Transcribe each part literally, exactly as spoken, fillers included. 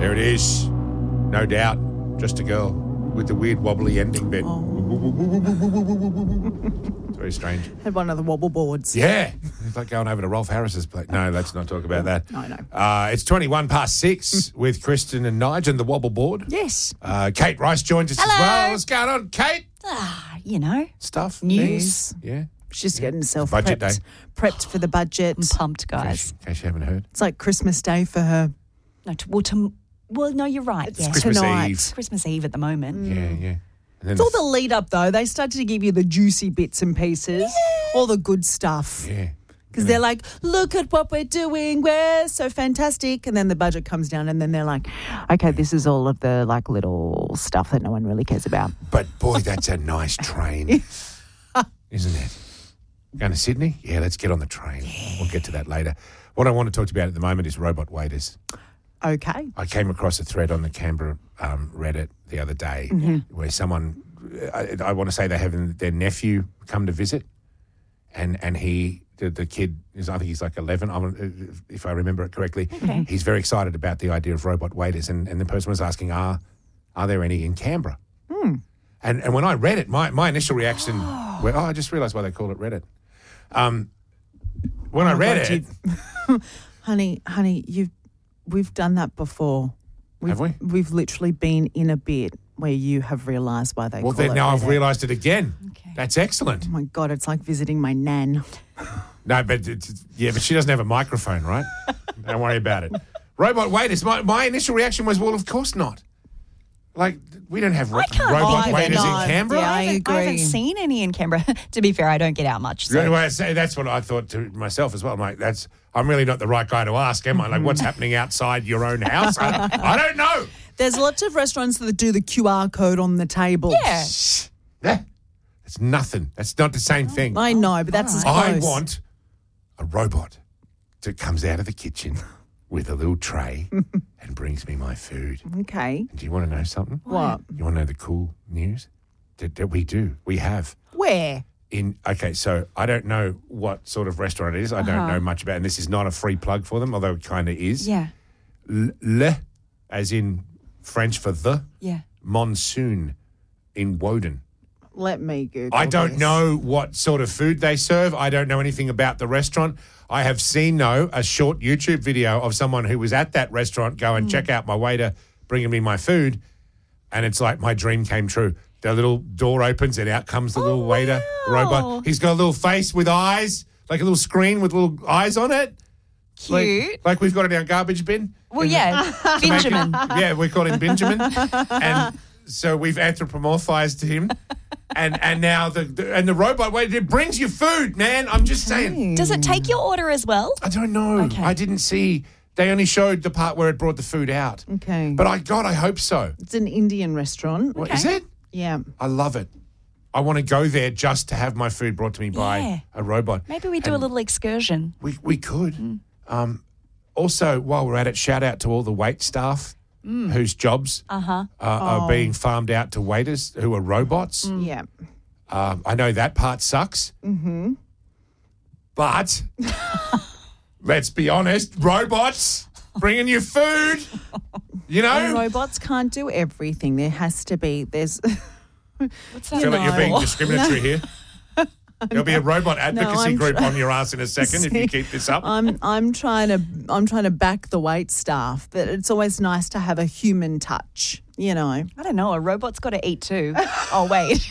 There it is. No doubt. Just a girl with the weird wobbly ending bit. Oh. It's very strange. Had one of the wobble boards. Yeah. It's like going over to Rolf Harris's place. No, let's not talk about that. No, no. Uh, it's twenty-one past six with Kristen and Nige and the wobble board. Yes. Uh, Kate Rice joins us Hello. as well. What's going on, Kate? Ah, you know, Stuff? News. things? Yeah. She's getting herself Budget prepped, day. prepped for the budget. I'm pumped, In case, guys. in case you haven't heard. It's like Christmas Day for her. No, to, well, to, well, no, you're right. It's yeah. Christmas tonight. Eve. Christmas Eve at the moment. Yeah, yeah. And then It's all the lead up, though. They started to give you the juicy bits and pieces, all the good stuff. Yeah. Because they're like, look at what we're doing. We're so fantastic. And then the budget comes down and then they're like, okay, this is all of the like little stuff that no one really cares about. But boy, that's a nice train, isn't it? Going to Sydney? Yeah, let's get on the train. We'll get to that later. What I want to talk to you about at the moment is robot waiters. Okay. I came across a thread on the Canberra um, Reddit the other day where someone, I, I want to say they have their nephew come to visit, and and he, the, the kid is, I think he's like eleven, I want- if I remember it correctly. Okay. He's very excited about the idea of robot waiters, and, and the person was asking, are are there any in Canberra? And and when I read it, my, my initial reaction, were, oh, I just realised why they call it Reddit. Um, when I Oh, read God, it, you've- honey, honey, you've we've done that before. We've, Have we? We've literally been in a bit where you have realised why they well, call then it now I've Reddit. realised it again. Okay. That's excellent. Oh my God, it's like visiting my nan. No, but it's, yeah, but she doesn't have a microphone, right? Don't worry about it. Robot waiters. My, my initial reaction was, well, of course not. Like, we don't have ro- can't robot believe it. waiters No. in Canberra. Yeah, I, I haven't, I haven't agree. seen any in Canberra. To be fair, I don't get out much. So. Right, well, so that's what I thought to myself as well. I'm like, that's I'm really not the right guy to ask, am I? Like, what's happening outside your own house? I, I don't know. There's lots of restaurants that do the Q R code on the table. Yeah. Yeah. It's nothing. That's not the same thing. I know, but that's as close. I want a robot that comes out of the kitchen with a little tray and brings me my food. Okay. Do you want to know something? What? You want to know the cool news? That, that we do. We have. Where? In okay, so I don't know what sort of restaurant it is. I don't know much about it. And this is not a free plug for them, although it kind of is. Yeah. L- Le, as in French for the, Yeah. Monsoon in Woden. Let me Google I don't this. know what sort of food they serve. I don't know anything about the restaurant. I have seen, though, a short YouTube video of someone who was at that restaurant go and check out my waiter bringing me my food, and it's like my dream came true. The little door opens and out comes the little waiter wow. robot. He's got a little face with eyes, like a little screen with little eyes on it. Like, Cute. like we've got in our garbage bin. Well, yeah. Benjamin. Yeah, we call him Benjamin. And so we've anthropomorphized him. And and now the, the and the robot wait, it brings you food, man. I'm just saying. Does it take your order as well? I don't know. Okay. I didn't see. They only showed the part where it brought the food out. Okay. But I God, I hope so. It's an Indian restaurant. What is it? Yeah. I love it. I want to go there just to have my food brought to me by Yeah. a robot. Maybe we do And a little excursion. We we could. Um, also, while we're at it, shout out to all the wait staff whose jobs Uh-huh. uh, are being farmed out to waiters who are robots. Yeah. Um, I know that part sucks. Mm-hmm. But let's be honest, robots bringing you food. You And know, robots can't do everything. There has to be, there's, What's I that? feel like you're know. being discriminatory here. There'll be a robot advocacy I'm group try- on your ass in a second if you keep this up. I'm I'm trying to I'm trying to back the wait staff, but it's always nice to have a human touch, you know. I don't know. A robot's got to eat too. Oh, wait.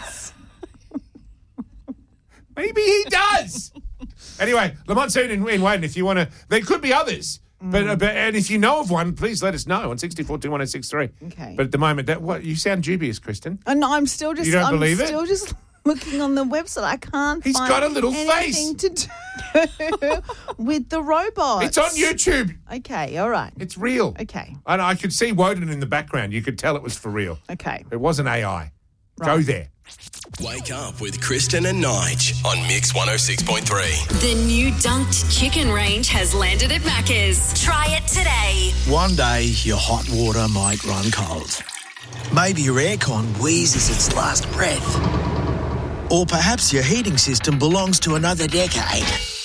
Maybe he does. Anyway, Le Monsoon in, in Woden, if you want to, there could be others. But, uh, but and if you know of one, please let us know on six four two one oh six three. Okay. But at the moment, that what you sound dubious, Kristen. And I'm still just You don't I'm believe it? still just looking on the website. I can't He's find got a little anything to do with the robot. It's on YouTube. Okay, all right. It's real. Okay. And I could see Woden in the background. You could tell it was for real. Okay. It wasn't A I. Go there. Wake up with Kristen and Nige on Mix one oh six point three. The new dunked chicken range has landed at Macca's. Try it today. One day, your hot water might run cold. Maybe your aircon wheezes its last breath. Or perhaps your heating system belongs to another decade.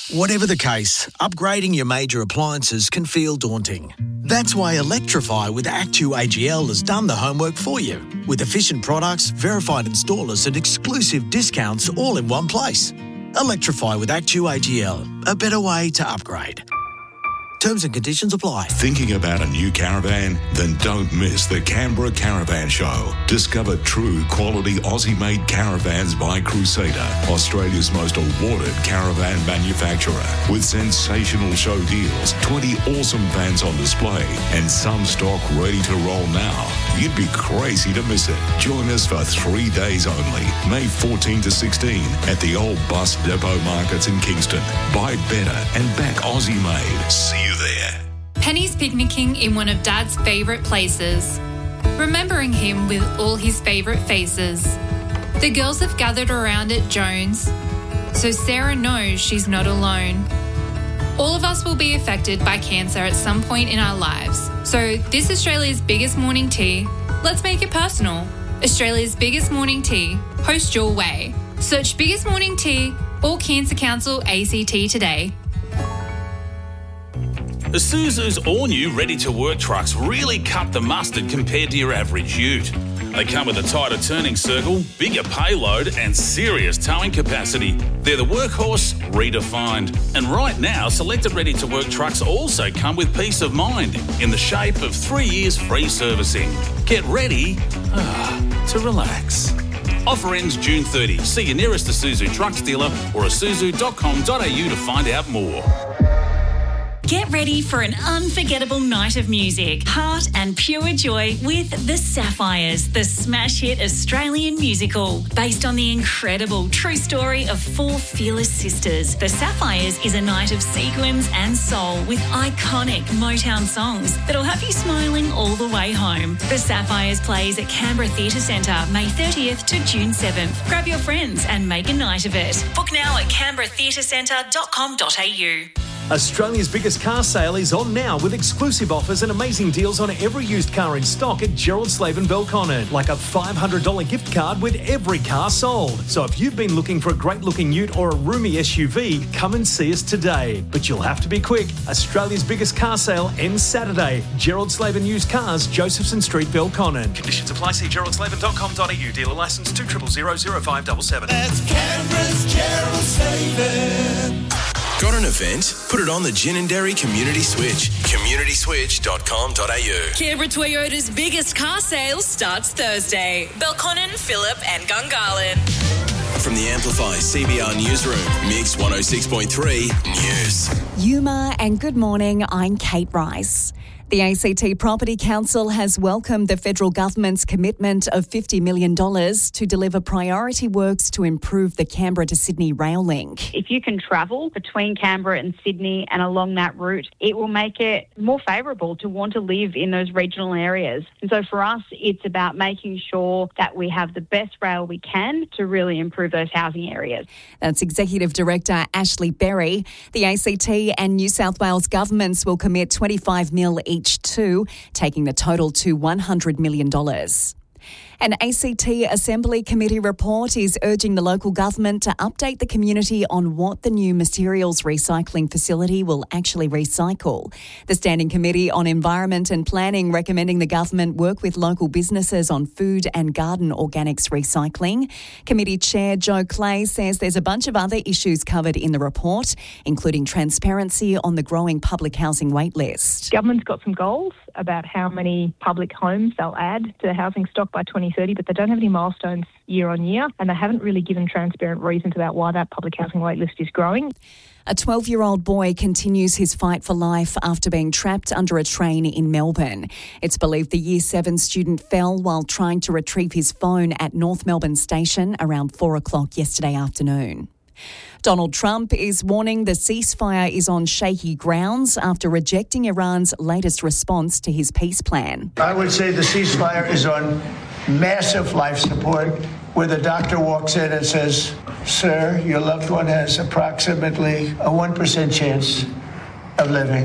Whatever the case, upgrading your major appliances can feel daunting. That's why Electrify with Actu A G L has done the homework for you, with efficient products, verified installers and exclusive discounts all in one place. Electrify with Actu A G L, a better way to upgrade. Terms and conditions apply. Thinking about a new caravan? Then don't miss the Canberra Caravan Show. Discover true quality Aussie-made caravans by Crusader, Australia's most awarded caravan manufacturer. With sensational show deals, twenty awesome vans on display, and some stock ready to roll now. You'd be crazy to miss it. Join us for three days only, May fourteenth to sixteenth, at the Old Bus Depot Markets in Kingston. Buy better and back Aussie-made. See you there. Penny's picnicking in one of Dad's favourite places, remembering him with all his favourite faces. The girls have gathered around at Jones, so Sarah knows she's not alone. All of us will be affected by cancer at some point in our lives, so this Australia's biggest morning tea, let's make it personal. Australia's biggest morning tea, host your way. Search Biggest Morning Tea or Cancer Council A C T today. Isuzu's all-new ready-to-work trucks really cut the mustard compared to your average ute. They come with a tighter turning circle, bigger payload and serious towing capacity. They're the workhorse redefined. And right now, selected ready-to-work trucks also come with peace of mind in the shape of three years free servicing. Get ready ah, to relax. Offer ends June thirtieth. See your nearest Isuzu trucks dealer or isuzu dot com dot a u to find out more. Get ready for an unforgettable night of music, heart and pure joy with The Sapphires, the smash hit Australian musical. Based on the incredible true story of four fearless sisters, The Sapphires is a night of sequins and soul with iconic Motown songs that'll have you smiling all the way home. The Sapphires plays at Canberra Theatre Centre, May thirtieth to June seventh. Grab your friends and make a night of it. Book now at canberra theatre centre dot com dot a u. Australia's biggest car sale is on now with exclusive offers and amazing deals on every used car in stock at Gerald Slave and Belconnen, like a five hundred dollars gift card with every car sold. So if you've been looking for a great-looking ute or a roomy S U V, come and see us today. But you'll have to be quick. Australia's biggest car sale ends Saturday. Gerald Slave and Used Cars, Josephson Street, Belconnen. Conditions apply. See gerald slaven dot com dot a u. Dealer licence two zero zero zero five seven seven. That's Canberra's Gerald Slaven. Got an event? Put it on the Gin and Dairy Community Switch. community switch dot com dot a u. Canberra Toyota's biggest car sale starts Thursday. Belconnen, Phillip and Gungahlin. From the Amplify C B R Newsroom, Mix one oh six point three News. Yuma and good morning, I'm Kate Rice. The A C T Property Council has welcomed the federal government's commitment of fifty million dollars to deliver priority works to improve the Canberra to Sydney rail link. If you can travel between Canberra and Sydney and along that route, it will make it more favourable to want to live in those regional areas. And so for us, it's about making sure that we have the best rail we can to really improve those housing areas. That's Executive Director Ashley Berry. The A C T and New South Wales governments will commit twenty-five mil each too, taking the total to one hundred million dollars. An A C T Assembly Committee report is urging the local government to update the community on what the new materials recycling facility will actually recycle. The Standing Committee on Environment and Planning recommending the government work with local businesses on food and garden organics recycling. Committee Chair Joe Clay says there's a bunch of other issues covered in the report, including transparency on the growing public housing wait list. Government's got some goals about how many public homes they'll add to the housing stock by twenty thirty, but they don't have any milestones year on year, and they haven't really given transparent reasons about why that public housing wait list is growing. A twelve-year-old boy continues his fight for life after being trapped under a train in Melbourne. It's believed the Year seven student fell while trying to retrieve his phone at North Melbourne Station around four o'clock yesterday afternoon. Donald Trump is warning the ceasefire is on shaky grounds after rejecting Iran's latest response to his peace plan. I would say the ceasefire is on massive life support, where the doctor walks in and says, "Sir, your loved one has approximately a one percent chance of living."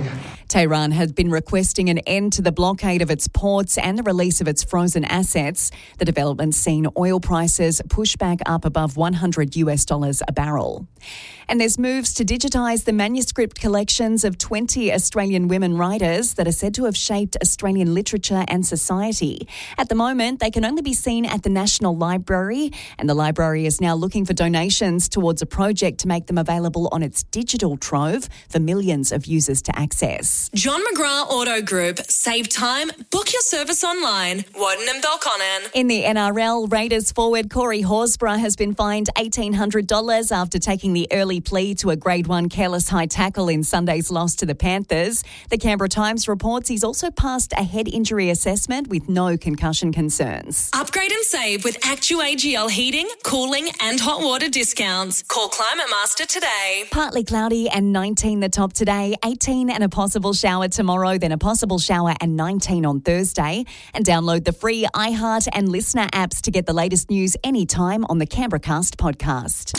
Tehran has been requesting an end to the blockade of its ports and the release of its frozen assets. The development's seen oil prices push back up above one hundred US dollars a barrel. And there's moves to digitise the manuscript collections of twenty Australian women writers that are said to have shaped Australian literature and society. At the moment, they can only be seen at the National Library, and the library is now looking for donations towards a project to make them available on its digital trove for millions of users to access. John McGrath Auto Group. Save time. Book your service online. Woden and Belconnen. In the N R L, Raiders forward Corey Horsburgh has been fined eighteen hundred dollars after taking the early plea to a Grade one careless high tackle in Sunday's loss to the Panthers. The Canberra Times reports he's also passed a head injury assessment with no concussion concerns. Upgrade and save with Actu A G L heating, cooling and hot water discounts. Call Climate Master today. Partly cloudy and nineteen the top today, eighteen and a possible shower tomorrow, then a possible shower and nineteen on Thursday. And download the free iHeart and Listener apps to get the latest news anytime on the Canberra Cast podcast.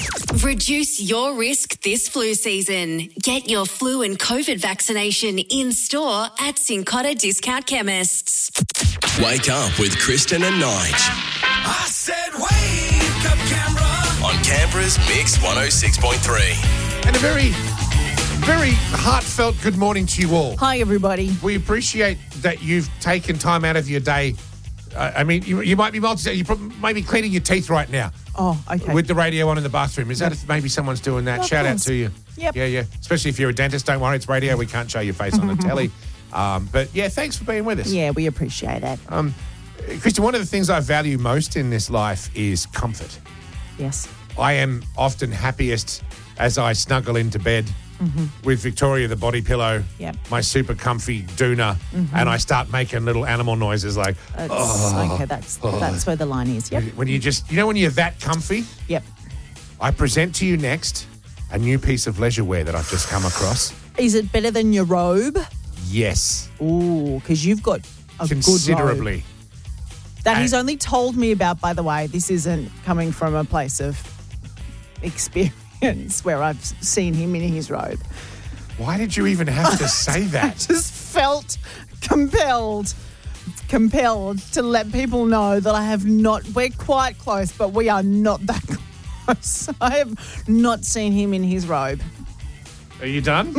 Reduce your risk this flu season. Get your flu and COVID vaccination in store at Cincotta Discount Chemists. Wake up with Kristen and Nige. I said wake up, Canberra. On Canberra's Mix one oh six point three. And a very, very heartfelt good morning to you all. Hi, everybody. We appreciate that you've taken time out of your day. Uh, I mean, you, you might be multi- you probably, might be cleaning your teeth right now. Oh, okay. With the radio on in the bathroom. Is that if maybe someone's doing that? Of Shout out course. to you. Yep. Yeah, yeah. Especially if you're a dentist. Don't worry, it's radio. We can't show your face on the telly. Um, but yeah, thanks for being with us. Yeah, we appreciate it. Um, Kristen, one of the things I value most in this life is comfort. Yes. I am often happiest as I snuggle into bed Mm-hmm. with Victoria, the body pillow, Yep. my super comfy doona, Mhm. and I start making little animal noises like, It's, oh, okay, that's oh. that's where the line is. Yep. When you just, you know, when you're that comfy? Yep. I present to you next a new piece of leisure wear that I've just come across. Is it better than your robe? Yes. Ooh, because you've got a Considerably. good robe. That he's only told me about, by the way. This isn't coming from a place of experience where I've seen him in his robe. Why did you even have to say I that? just felt compelled, compelled to let people know that I have not, we're quite close, but we are not that close. I have not seen him in his robe. Are you done?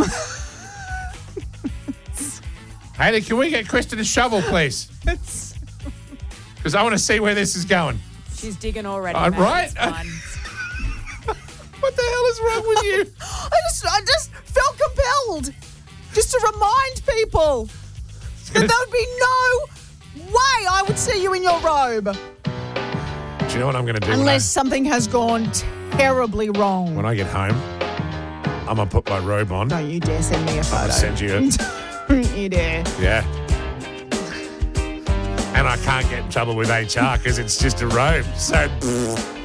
Hayley, can we get Kristen a shovel, please? Because I want to see where this is going. She's digging already. Uh, mate. right? It's fine. What the hell is wrong with you? I just, I just felt compelled just to remind people that there would be no way I would see you in your robe. Do you know what I'm going to do? when Unless something has gone terribly wrong. I, when I get home, I'm going to put my robe on. Don't you dare send me a photo. I'm going to send you a... Don't you dare. Yeah. And I can't get in trouble with H R because it's just a robe. So...